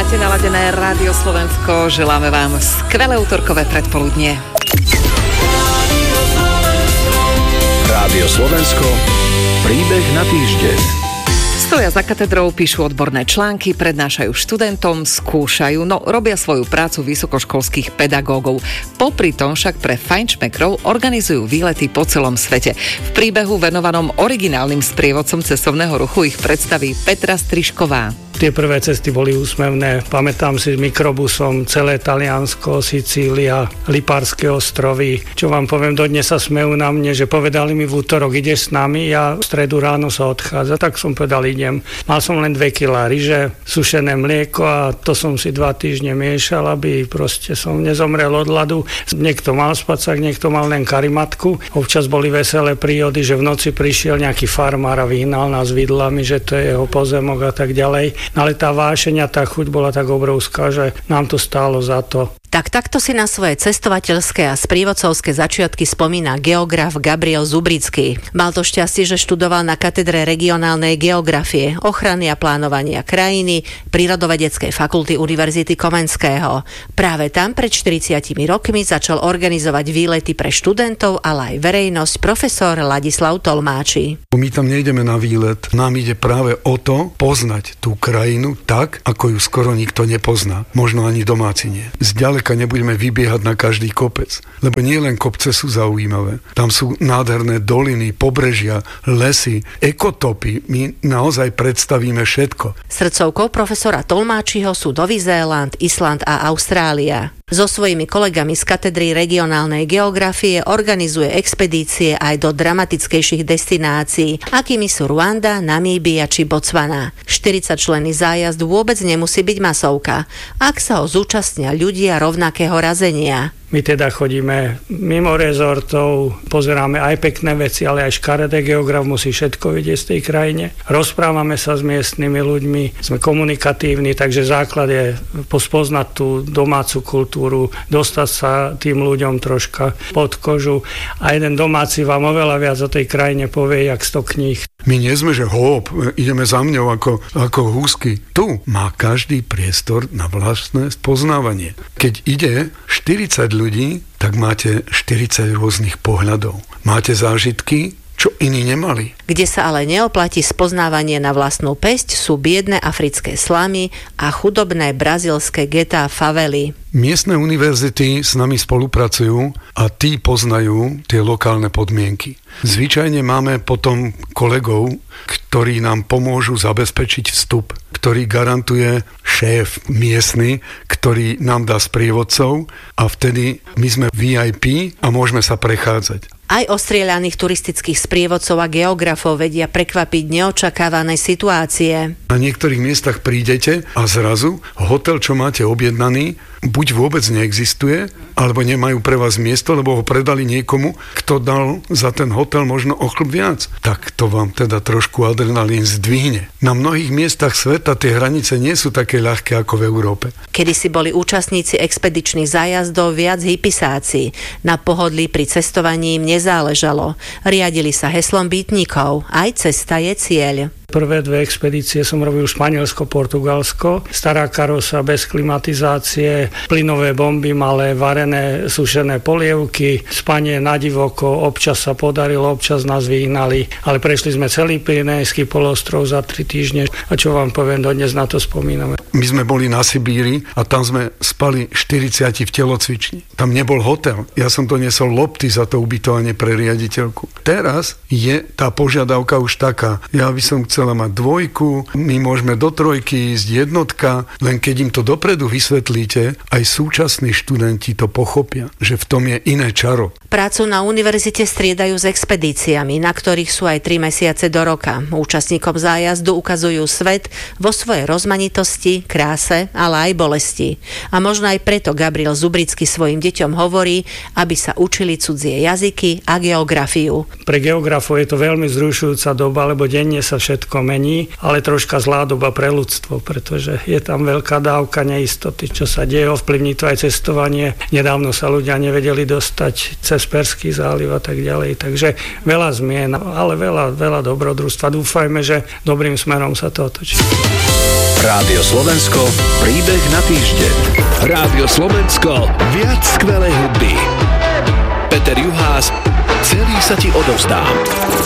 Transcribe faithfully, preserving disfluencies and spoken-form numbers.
Máte naladené Rádio Slovensko, želáme vám skvelé útorkové predpoludnie. Rádio Slovensko, príbeh na týždeň. Stoja za katedrou, píšu odborné články, prednášajú študentom, skúšajú, no robia svoju prácu vysokoškolských pedagógov. Popri tom však pre fajnšmekrov organizujú výlety po celom svete. V príbehu venovanom originálnym sprievodcom cestovného ruchu ich predstaví Petra Strišková. Tie prvé cesty boli úsmevné. Pamätám si s mikrobusom celé Taliansko, Sicília, Lipárske ostrovy. Čo vám poviem, dodnes sa smejú na mne, že povedali mi v útorok, ideš s nami, ja v stredu ráno sa odchádza. Tak som povedal, idem. Mal som len dve kilá ryže, sušené mlieko a to som si dva týždne miešal, aby proste som nezomrel od hladu. Niekto mal spacák, niekto mal len karimatku. Občas boli veselé príhody, že v noci prišiel nejaký farmár a vyhnal nás vidlami, že to je jeho pozemok a tak ďalej. Ale tá vášeň a tá chuť bola tak obrovská, že nám to stálo za to. Tak takto si na svoje cestovateľské a sprievodcovské začiatky spomína geograf Gabriel Zubrický. Mal to šťastie, že študoval na katedre regionálnej geografie, ochrany a plánovania krajiny Prírodovedeckej fakulty Univerzity Komenského. Práve tam pred štyridsiatimi rokmi začal organizovať výlety pre študentov, ale aj verejnosť profesor Ladislav Tolmáči. My tam nejdeme na výlet, nám ide práve o to poznať tú krajinu tak, ako ju skoro nikto nepozná. Možno ani domáci nie. Zďaleka nebudeme vybiehať na každý kopec, lebo nie len kopce sú zaujímavé. Tam sú nádherné doliny, pobrežia, lesy, ekotopy. My naozaj predstavíme všetko. Srdcovkou profesora Tolmáčiho sú Nový Zéland, Island a Austrália. So svojimi kolegami z katedry regionálnej geografie organizuje expedície aj do dramatickejších destinácií, akými sú Ruanda, Namíbia či Botswana. štyridsaťčlenný zájazd vôbec nemusí byť masovka, ak sa ho zúčastnia ľudia rovnakého razenia. My teda chodíme mimo rezortov, pozeráme aj pekné veci, ale aj škaredé. Geograf musí všetko vidieť z tej krajine. Rozprávame sa s miestnymi ľuďmi, sme komunikatívni, takže základ je spoznať tú domácu kultúru, dostať sa tým ľuďom troška pod kožu a jeden domáci vám oveľa viac o tej krajine povie, jak sto kníh. My nie sme, že hop, ideme za mňou ako, ako húsky. Tu má každý priestor na vlastné spoznávanie. Keď ide štyridsať ľudí, tak máte štyridsať rôznych pohľadov. Máte zážitky, čo iní nemali. Kde sa ale neoplatí spoznávanie na vlastnú päsť, sú biedne africké slamy a chudobné brazílske getá favely. Miestne univerzity s nami spolupracujú a tí poznajú tie lokálne podmienky. Zvyčajne máme potom kolegov, ktorí nám pomôžu zabezpečiť vstup, ktorý garantuje šéf miestny, ktorý nám dá sprievodcov a vtedy my sme vé í pé a môžeme sa prechádzať. Aj ostrieľaných turistických sprievodcov a geografov vedia prekvapiť neočakávané situácie. Na niektorých miestach prídete a zrazu hotel, čo máte objednaný, buď vôbec neexistuje, alebo nemajú pre vás miesto, lebo ho predali niekomu, kto dal za ten hotel možno o chlb viac. Tak to vám teda trošku adrenalín zdvihne. Na mnohých miestach sveta tie hranice nie sú také ľahké ako v Európe. Kedysi boli účastníci expedičných zájazdov viac hypisáci. Na pohodlí pri cestovaní im nezáležalo. Riadili sa heslom býtnikov. Aj cesta je cieľ. Prvé dve expedície som robil Španielsko, Portugalsko. Stará karosa bez klimatizácie, plynové bomby, malé varené, sušené polievky, spanie na divoko, občas sa podarilo, občas nás vyhnali, ale prešli sme celý Pyrenejský polostrov za tri týždne a čo vám poviem, dodnes na to spomíname. My sme boli na Sibíri a tam sme spali štyridsať v telocvični. Tam nebol hotel. Ja som to nesol lopty za to ubytovanie pre riaditeľku. Teraz je tá požiadavka už taká. Ja by som chcela mať dvojku, my môžeme do trojky ísť jednotka, len keď im to dopredu vysvetlíte, aj súčasní študenti to pochopia, že v tom je iné čaro. Prácu na univerzite striedajú s expedíciami, na ktorých sú aj tri mesiace do roka. Účastníkom zájazdu ukazujú svet vo svojej rozmanitosti, kráse, ale aj bolesti. A možno aj preto Gabriel Zubrický svojim deťom hovorí, aby sa učili cudzie jazyky a geografiu. Pre geografov je to veľmi vzrušujúca doba, lebo denne sa všetko všetko mení, ale troška zlá doba pre ľudstvo, pretože je tam veľká dávka neistoty, čo sa deje, ovplyvní to aj cestovanie. Nedávno sa ľudia nevedeli dostať cez Perský záliv a tak ďalej, takže veľa zmien, ale veľa, veľa dobrodružstva. Dúfajme, že dobrým smerom sa to otočí. Rádio Slovensko, príbeh na týždeň. Rádio Slovensko, viac skvelej hudby. Peter Juhás, celý sa ti odovzdám.